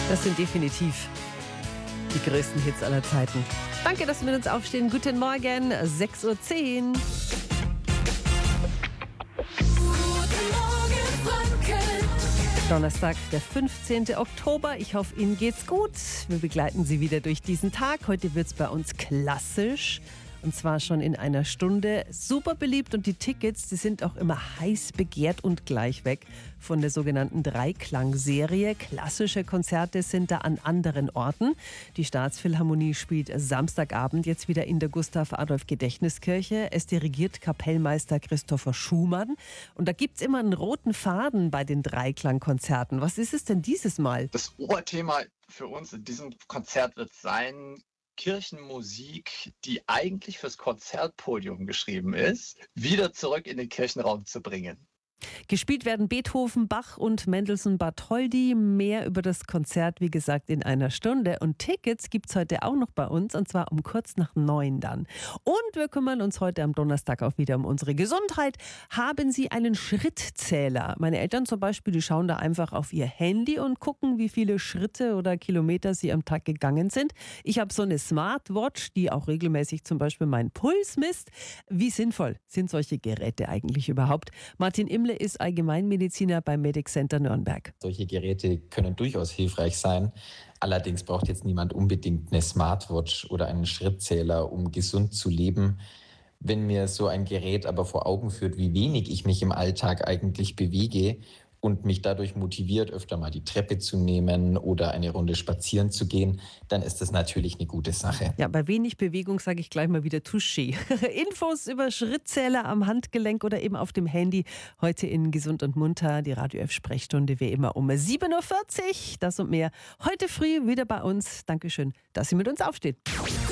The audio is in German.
Das sind definitiv die größten Hits aller Zeiten. Danke, dass Sie mit uns aufstehen. Guten Morgen, 6:10 Uhr. Donnerstag, der 15. Oktober. Ich hoffe, Ihnen geht's gut. Wir begleiten Sie wieder durch diesen Tag. Heute wird's bei uns klassisch. Und zwar schon in einer Stunde. Super beliebt und die Tickets, die sind auch immer heiß begehrt und gleich weg von der sogenannten Dreiklang-Serie. Klassische Konzerte sind da an anderen Orten. Die Staatsphilharmonie spielt Samstagabend jetzt wieder in der Gustav-Adolf-Gedächtniskirche. Es dirigiert Kapellmeister Christopher Schumann. Und da gibt's immer einen roten Faden bei den Dreiklang-Konzerten. Was ist es denn dieses Mal? Das Oberthema für uns in diesem Konzert wird sein: Kirchenmusik, die eigentlich fürs Konzertpodium geschrieben ist, wieder zurück in den Kirchenraum zu bringen. Gespielt werden Beethoven, Bach und Mendelssohn-Bartholdy. Mehr über das Konzert, wie gesagt, in einer Stunde. Und Tickets gibt es heute auch noch bei uns, und zwar um kurz nach 9 dann. Und wir kümmern uns heute am Donnerstag auch wieder um unsere Gesundheit. Haben Sie einen Schrittzähler? Meine Eltern zum Beispiel, die schauen da einfach auf ihr Handy und gucken, wie viele Schritte oder Kilometer sie am Tag gegangen sind. Ich habe so eine Smartwatch, die auch regelmäßig zum Beispiel meinen Puls misst. Wie sinnvoll sind solche Geräte eigentlich überhaupt? Martin Imle ist Allgemeinmediziner beim Medic Center Nürnberg. Solche Geräte können durchaus hilfreich sein. Allerdings braucht jetzt niemand unbedingt eine Smartwatch oder einen Schrittzähler, um gesund zu leben. Wenn mir so ein Gerät aber vor Augen führt, wie wenig ich mich im Alltag eigentlich bewege und mich dadurch motiviert, öfter mal die Treppe zu nehmen oder eine Runde spazieren zu gehen, dann ist das natürlich eine gute Sache. Ja, bei wenig Bewegung sage ich gleich mal wieder Touché. Infos über Schrittzähler am Handgelenk oder eben auf dem Handy heute in Gesund und Munter, die Radio F Sprechstunde wie immer um 7:40 Uhr. Das und mehr heute früh wieder bei uns. Dankeschön, dass Sie mit uns aufstehen.